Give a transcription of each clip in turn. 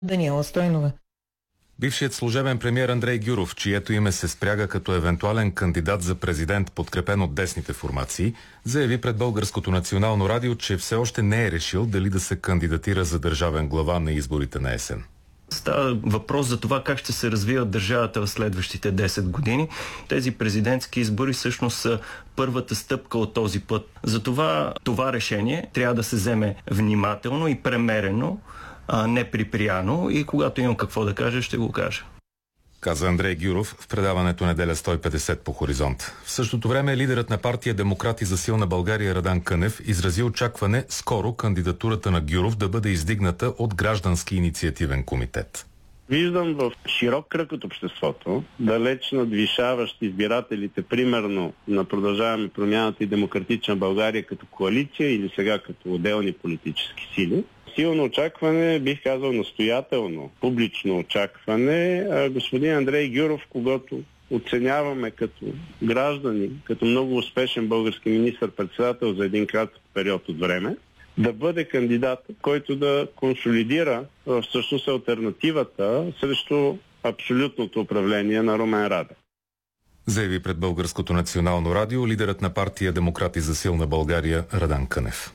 Даниела Стойнова. Бившият служебен премиер Андрей Гюров, чието име се спряга като евентуален кандидат за президент, подкрепен от десните формации, заяви пред Българското национално радио, че все още не е решил дали да се кандидатира за държавен глава на изборите на есен. Става въпрос за това как ще се развива държавата в следващите 10 години. Тези президентски избори всъщност са първата стъпка от този път. Затова това решение трябва да се вземе внимателно и премерено, неприприяно, и когато имам какво да кажа, ще го кажа. Каза Андрей Гюров в предаването Неделя 150 по Хоризонт. В същото време лидерът на партия Демократи за силна България Радан Кънев изрази очакване скоро кандидатурата на Гюров да бъде издигната от Граждански инициативен комитет. Виждам в широк кръг от обществото, далеч надвишаващ избирателите, примерно на Продължаваме промяната и Демократична България като коалиция или сега като отделни политически сили. Силно очакване, бих казал настоятелно, публично очакване. Господин Андрей Гюров, когото оценяваме като граждани, като много успешен български министър-председател за един кратък период от време, да бъде кандидат, който да консолидира всъщност алтернативата срещу абсолютното управление на Румен Радев. Заяви пред Българското национално радио лидерът на партия Демократи за силна България Радан Кънев.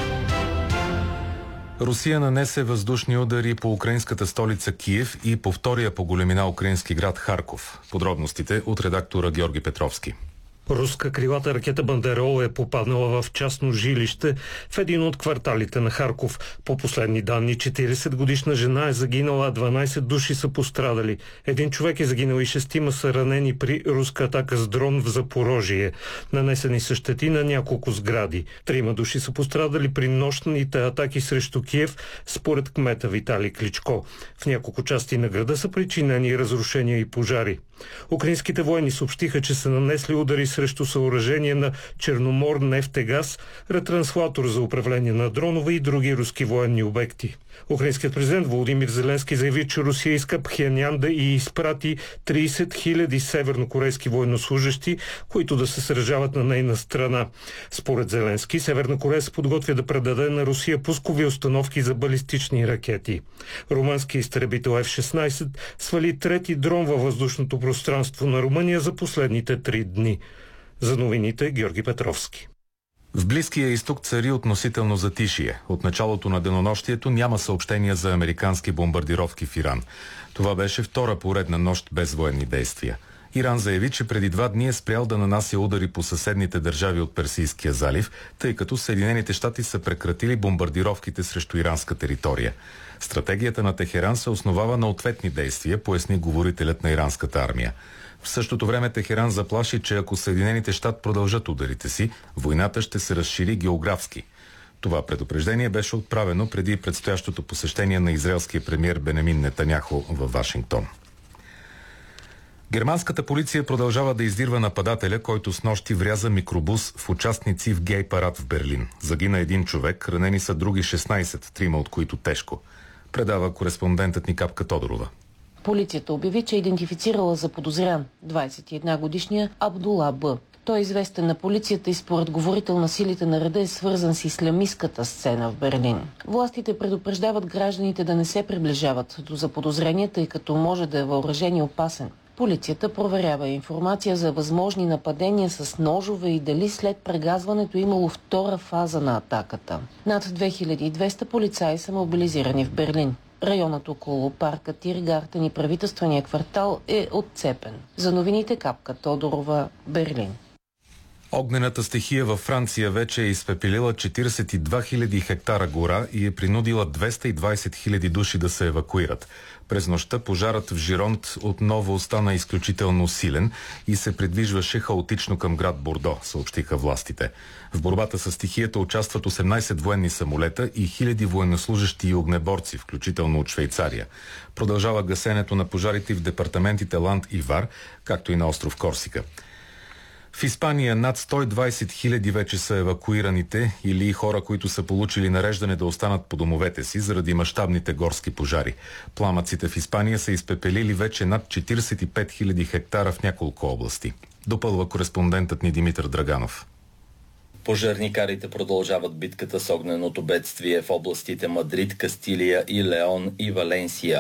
Русия нанесе въздушни удари по украинската столица Киев и по втория по големина украински град Харков. Подробностите от редактора Георги Петровски. Руска крилата ракета Бандерол е попаднала в частно жилище в един от кварталите на Харков. По последни данни, 40-годишна жена е загинала, 12 души са пострадали. Един човек е загинал и 6 са ранени при руска атака с дрон в Запорожие. Нанесени са щети на няколко сгради. 3 души са пострадали при нощните атаки срещу Киев, според кмета Виталий Кличко. В няколко части на града са причинени разрушения и пожари. Украинските военни съобщиха, че са нанесли удари срещу съоръжение на Черномор нефтегаз, ретранслатор за управление на дронове и други руски военни обекти. Украинският президент Володимир Зеленски заяви, че Русия иска Пхенян да и изпрати 30 000 севернокорейски военнослужащи, които да се сражават на нейна страна. Според Зеленски, Северна Корея се подготвя да предаде на Русия пускови установки за балистични ракети. Румънски изтребител F-16 свали трети дрон във въздушното пространство на Румъния за последните 3 дни. За новините Георги Петровски. В Близкия изток цари относително затишие. От началото на денонощието няма съобщения за американски бомбардировки в Иран. Това беше втора поредна нощ без военни действия. Иран заяви, че преди 2 дни е спрял да нанася удари по съседните държави от Персийския залив, тъй като Съединените щати са прекратили бомбардировките срещу иранска територия. Стратегията на Техеран се основава на ответни действия, поясни говорителят на иранската армия. В същото време Техеран заплаши, че ако Съединените щати продължат ударите си, войната ще се разшири географски. Това предупреждение беше отправено преди предстоящото посещение на израелския премиер Бенямин Нетаняху във Вашингтон. Германската полиция продължава да издирва нападателя, който снощи вряза микробус в участници в гей парад в Берлин. Загина един човек, ранени са други 16, 3 от които тежко. Предава кореспондентът ни Капка Тодорова. Полицията обяви, че е идентифицирала заподозрян 21-годишния Абдула Б. Той е известен на полицията и според говорител на силите на реда е свързан с ислямистката сцена в Берлин. Властите предупреждават гражданите да не се приближават до заподозрения, тъй като може да е въоръжен и опасен. Полицията проверява информация за възможни нападения с ножове и дали след прегазването имало втора фаза на атаката. Над 2200 полицаи са мобилизирани в Берлин. Районът около парка Тиргартен и правителствения квартал е отцепен. За новините Капка Тодорова, Берлин. Огнената стихия във Франция вече е изпепелила 42 000 хектара гора и е принудила 220 000 души да се евакуират. През нощта пожарът в Жиронт отново остана изключително силен и се придвижваше хаотично към град Бордо, съобщиха властите. В борбата с стихията участват 18 военни самолета и хиляди военнослужащи и огнеборци, включително от Швейцария. Продължава гасенето на пожарите в департаментите Ланд и Вар, както и на остров Корсика. В Испания над 120 000 вече са евакуираните или хора, които са получили нареждане да останат по домовете си заради мащабните горски пожари. Пламъците в Испания са изпепелили вече над 45 000 хектара в няколко области. Допълва кореспондентът ни Димитър Драганов. Пожарникарите продължават битката с огненото бедствие в областите Мадрид, Кастилия и Леон и Валенсия.